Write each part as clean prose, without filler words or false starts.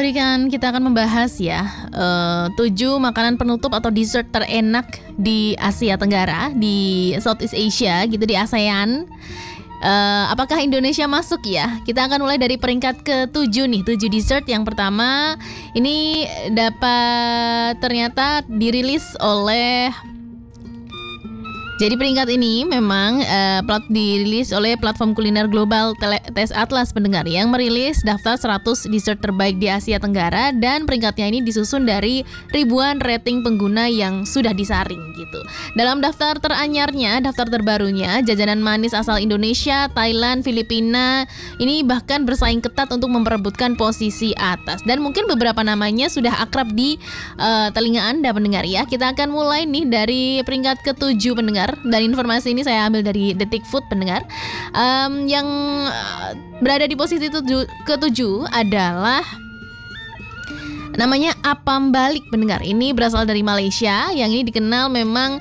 hari kan kita akan membahas ya 7 makanan penutup atau dessert terenak di Asia Tenggara, di Southeast Asia gitu, di ASEAN. Apakah Indonesia masuk ya? Kita akan mulai dari peringkat ke-7 nih, 7 dessert. Yang pertama ini dapat ternyata dirilis oleh, jadi peringkat ini memang dirilis oleh platform kuliner global Tes Atlas pendengar, yang merilis daftar 100 dessert terbaik di Asia Tenggara, dan peringkatnya ini disusun dari ribuan rating pengguna yang sudah disaring gitu. Dalam daftar teranyarnya, daftar terbarunya, jajanan manis asal Indonesia, Thailand, Filipina ini bahkan bersaing ketat untuk memperebutkan posisi atas, dan mungkin beberapa namanya sudah akrab di telinga Anda pendengar ya. Kita akan mulai nih dari peringkat ke-7 pendengar. Dan informasi ini saya ambil dari Detik Food pendengar. Yang berada di posisi ke-7 adalah namanya apam balik pendengar. Ini berasal dari Malaysia, yang ini dikenal memang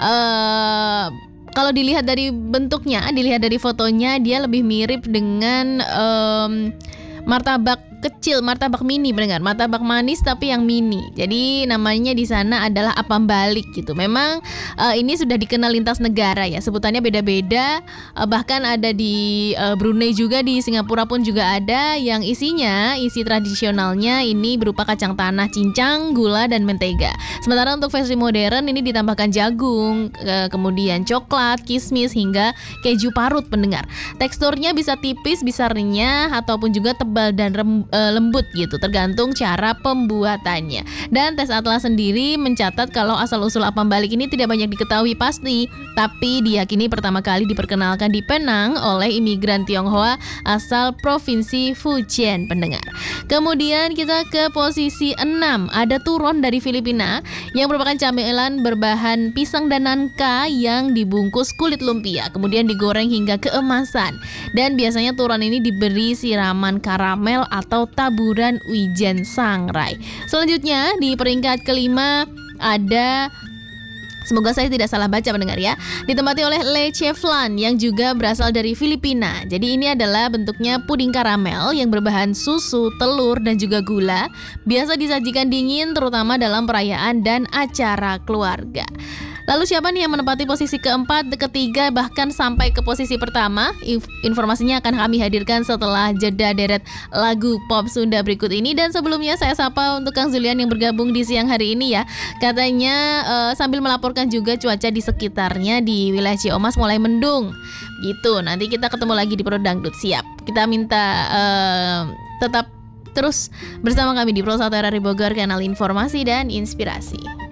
kalau dilihat dari bentuknya, dilihat dari fotonya, dia lebih mirip dengan martabak kecil, martabak mini pendengar, martabak manis tapi yang mini. Jadi namanya di sana adalah apam balik gitu. Memang ini sudah dikenal lintas negara ya, sebutannya beda-beda. Bahkan ada di Brunei juga, di Singapura pun juga ada, yang isi tradisionalnya ini berupa kacang tanah, cincang, gula dan mentega. Sementara untuk versi modern ini ditambahkan jagung, kemudian coklat, kismis hingga keju parut pendengar. Teksturnya bisa tipis, bisa renyah ataupun juga tebal dan lembut gitu, tergantung cara pembuatannya. Dan Tes Atlas sendiri mencatat kalau asal-usul apam balik ini tidak banyak diketahui pasti, tapi diyakini pertama kali diperkenalkan di Penang oleh imigran Tionghoa asal provinsi Fujian pendengar. Kemudian kita ke posisi 6, ada turon dari Filipina yang merupakan camilan berbahan pisang dan nangka yang dibungkus kulit lumpia, kemudian digoreng hingga keemasan. Dan biasanya turon ini diberi siraman karamel atau taburan wijen sangrai. Selanjutnya di peringkat ke-5 ada, semoga saya tidak salah baca pendengar ya, ditempati oleh Le Cheflan yang juga berasal dari Filipina. Jadi ini adalah bentuknya puding karamel yang berbahan susu, telur dan juga gula. Biasa disajikan dingin terutama dalam perayaan dan acara keluarga. Lalu siapa nih yang menempati posisi keempat, ketiga, bahkan sampai ke posisi pertama? Informasinya akan kami hadirkan setelah jeda deret lagu pop Sunda berikut ini. Dan sebelumnya saya sapa untuk Kang Zulian yang bergabung di siang hari ini ya. Katanya sambil melaporkan juga cuaca di sekitarnya di wilayah Ciomas mulai mendung gitu. Nanti kita ketemu lagi di Pro Dangdut, siap. Kita minta tetap terus bersama kami di Pro 1 RRI Bogor, kanal informasi dan inspirasi.